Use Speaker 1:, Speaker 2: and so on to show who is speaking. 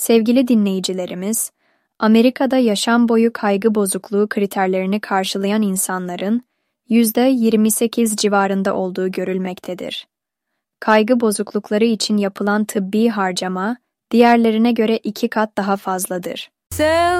Speaker 1: Sevgili dinleyicilerimiz, Amerika'da yaşam boyu kaygı bozukluğu kriterlerini karşılayan insanların %28 civarında olduğu görülmektedir. Kaygı bozuklukları için yapılan tıbbi harcama, diğerlerine göre 2 kat daha fazladır.